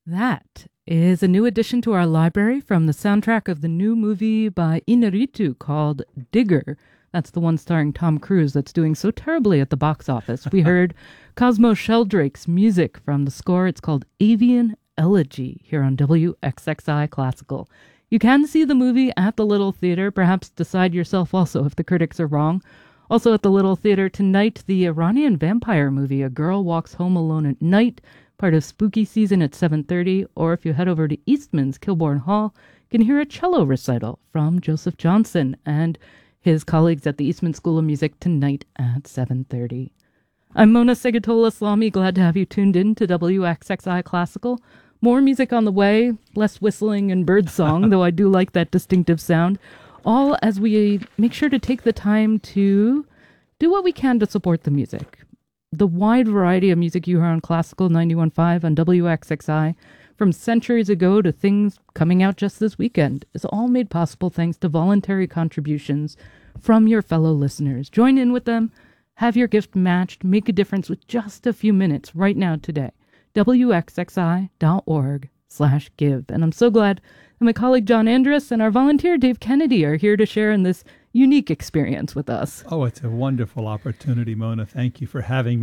That is a new addition to our library from the soundtrack of the new movie by Inarritu called Digger. That's the one starring Tom Cruise that's doing so terribly at the box office. We heard Cosmo Sheldrake's music from the score. It's called Avian Elegy here on WXXI Classical. You can see the movie at the Little Theater. Perhaps decide yourself also if the critics are wrong. Also at the Little Theater tonight, the Iranian vampire movie, A Girl Walks Home Alone at Night, part of Spooky Season at 7:30, or if you head over to Eastman's Kilbourne Hall, you can hear a cello recital from Joseph Johnson and his colleagues at the Eastman School of Music tonight at 7:30. I'm Mona Segatola-Slamy, glad to have you tuned in to WXXI Classical. More music on the way, less whistling and birdsong, though I do like that distinctive sound, all as we make sure to take the time to do what we can to support the music. The wide variety of music you hear on Classical 91.5 on WXXI, from centuries ago to things coming out just this weekend, is all made possible thanks to voluntary contributions from your fellow listeners. Join in with them, have your gift matched, make a difference with just a few minutes right now today. WXXI.org/give. And I'm so glad that my colleague John Andrus and our volunteer Dave Kennedy are here to share in this unique experience with us. Oh, it's a wonderful opportunity, Mona. Thank you for having me.